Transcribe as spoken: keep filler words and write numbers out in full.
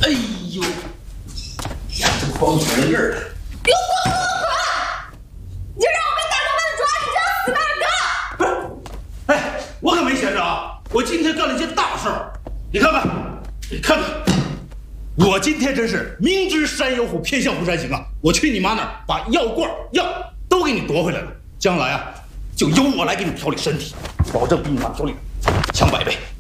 哎呦，呀，这光腿人儿的！ 有光头的可！你让我被大壮把你抓，你这死大哥！ 不是，哎，我可没闲着啊！我今天干了件大事儿，你看看，你看看，我今天真是明知山有虎，偏向虎山行啊！我去你妈那儿把药罐药都给你夺回来了，将来啊，就由我来给你调理身体，保证比你妈调理强百倍。